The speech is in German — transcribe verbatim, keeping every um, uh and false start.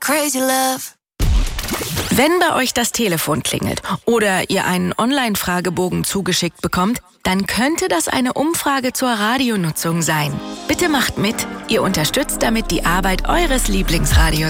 Crazy Love. Wenn bei euch das Telefon klingelt oder ihr einen Online-Fragebogen zugeschickt bekommt, dann könnte das eine Umfrage zur Radionutzung sein. Bitte macht mit, ihr unterstützt damit die Arbeit eures Lieblingsradios.